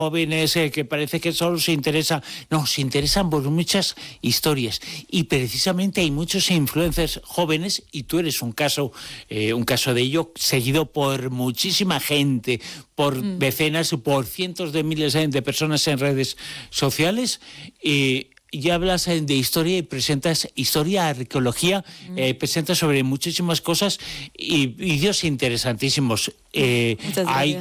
jóvenes que parece que solo se interesa, no, se interesan por muchas historias y precisamente hay muchos influencers jóvenes y tú eres un caso de ello, seguido por muchísima gente, por decenas, por cientos de miles de personas en redes sociales. Y hablas de historia y presentas historia, arqueología, presentas sobre muchísimas cosas y vídeos interesantísimos. Hay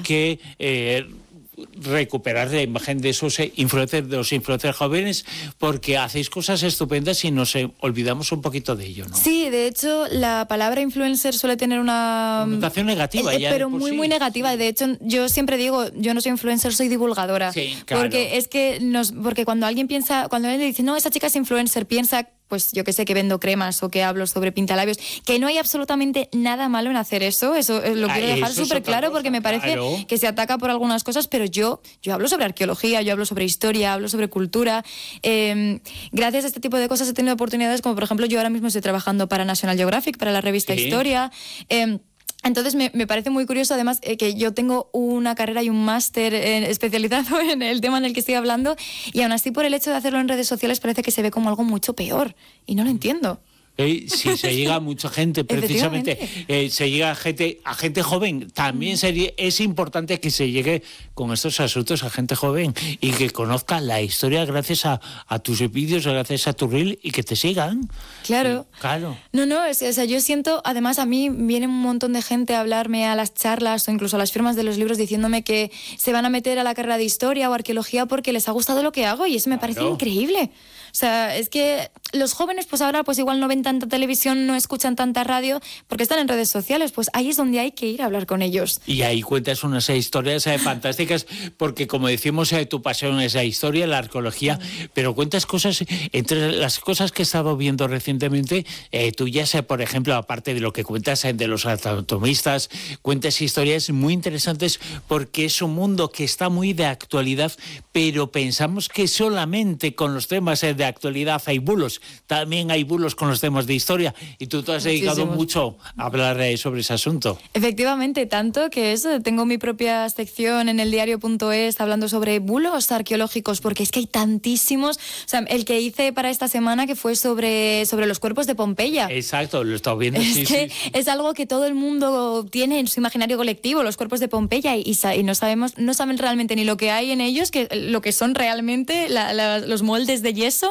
que recuperar la imagen de esos influencers, de los influencers jóvenes, porque hacéis cosas estupendas y nos olvidamos un poquito de ello, ¿no? Sí, de hecho, la palabra influencer suele tener una connotación negativa, pero muy, muy negativa. De hecho, yo siempre digo, yo no soy influencer, soy divulgadora. Sí, claro. Porque es que porque cuando alguien le dice, no, esa chica es influencer, piensa, pues yo que sé, que vendo cremas o que hablo sobre pintalabios, que no hay absolutamente nada malo en hacer eso lo quiero dejar súper claro, porque me parece que se ataca por algunas cosas, pero yo hablo sobre arqueología, yo hablo sobre historia, hablo sobre cultura. Gracias a este tipo de cosas he tenido oportunidades, como por ejemplo yo ahora mismo estoy trabajando para National Geographic, para la revista Historia. Entonces me parece muy curioso además que yo tengo una carrera y un máster especializado en el tema en el que estoy hablando y aún así por el hecho de hacerlo en redes sociales parece que se ve como algo mucho peor y no lo entiendo. Si se llega a mucha gente, precisamente, se llega a gente joven, también es importante que se llegue con estos asuntos a gente joven y que conozca la historia gracias a tus vídeos, gracias a tu reel y que te sigan. Claro. Claro. No, yo siento, además a mí viene un montón de gente a hablarme a las charlas o incluso a las firmas de los libros diciéndome que se van a meter a la carrera de historia o arqueología porque les ha gustado lo que hago y eso me parece increíble. O sea, es que los jóvenes pues ahora pues igual no ven tanta televisión, no escuchan tanta radio porque están en redes sociales, pues ahí es donde hay que ir a hablar con ellos. Y ahí cuentas unas historias fantásticas porque como decimos, tu pasión es la historia, la arqueología, pero cuentas cosas, entre las cosas que he estado viendo recientemente, tuyas, por ejemplo, aparte de lo que cuentas de los anatomistas, cuentas historias muy interesantes porque es un mundo que está muy de actualidad, pero pensamos que solamente con los temas de actualidad hay bulos, también hay bulos con los temas de historia y tú te has dedicado mucho a hablar sobre ese asunto. Efectivamente, tanto que tengo mi propia sección en eldiario.es hablando sobre bulos arqueológicos porque es que hay tantísimos, o sea, el que hice para esta semana que fue sobre los cuerpos de Pompeya. Exacto, lo he estado viendo. Es algo que todo el mundo tiene en su imaginario colectivo, los cuerpos de Pompeya y no saben realmente ni lo que hay en ellos, lo que son realmente los moldes de yeso,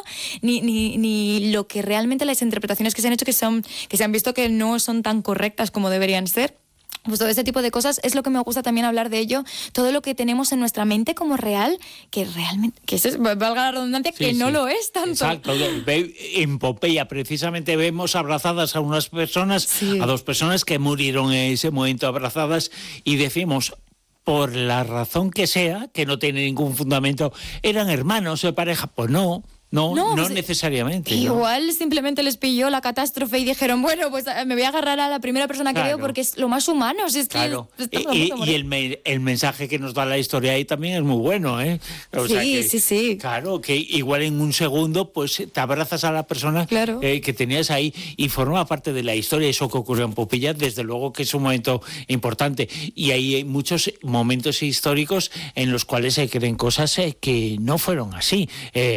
ni lo que realmente las interpretaciones que se han hecho que se han visto que no son tan correctas como deberían ser. Pues todo ese tipo de cosas es lo que me gusta también hablar de ello, todo lo que tenemos en nuestra mente como real, que realmente, valga la redundancia, no lo es tanto. Exacto, en Pompeya precisamente vemos abrazadas a unas personas, a dos personas que murieron en ese momento abrazadas y decimos, por la razón que sea, que no tiene ningún fundamento, eran hermanos de pareja, pues no necesariamente. Igual simplemente les pilló la catástrofe y dijeron, bueno, pues me voy a agarrar a la primera persona que veo porque es lo más humano. Si es que y el mensaje que nos da la historia ahí también es muy bueno, ¿eh? Sí. Claro, que igual en un segundo pues te abrazas a la persona que tenías ahí y forma parte de la historia. Eso que ocurrió en Pompeya, desde luego que es un momento importante. Y hay muchos momentos históricos en los cuales se creen cosas que no fueron así.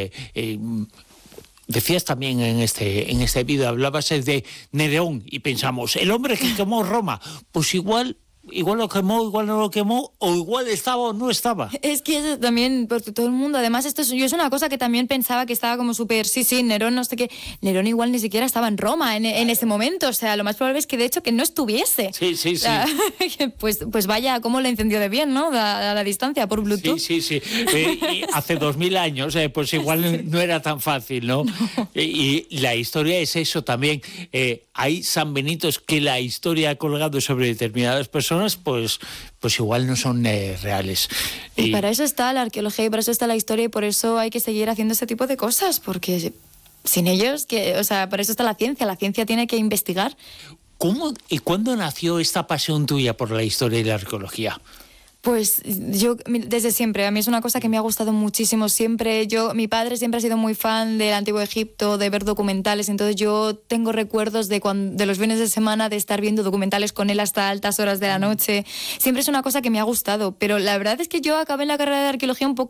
Decías también en este vídeo, hablabas de Nerón y pensamos, el hombre que quemó Roma, pues igual lo quemó, igual no lo quemó, o igual estaba o no estaba. Es que eso también, porque todo el mundo, además yo es una cosa que también pensaba que estaba como súper, Nerón, no sé qué, Nerón igual ni siquiera estaba en Roma en ese momento, o sea, lo más probable es que de hecho que no estuviese. Sí. O sea, pues vaya, cómo le encendió de bien, ¿no? A la distancia, por Bluetooth. Sí. Y hace 2000 años, pues igual no era tan fácil, ¿no? Y la historia es eso también. Hay sanbenitos que la historia ha colgado sobre determinadas personas, pues igual no son reales. Y para eso está la arqueología y para eso está la historia y por eso hay que seguir haciendo ese tipo de cosas, porque sin ellos, para eso está la ciencia tiene que investigar. ¿Cómo y cuándo nació esta pasión tuya por la historia y la arqueología? Pues yo desde siempre, a mí es una cosa que me ha gustado muchísimo siempre. Mi padre siempre ha sido muy fan del Antiguo Egipto, de ver documentales, entonces yo tengo recuerdos de los fines de semana de estar viendo documentales con él hasta altas horas de la noche. Siempre es una cosa que me ha gustado, pero la verdad es que yo acabé en la carrera de arqueología un poco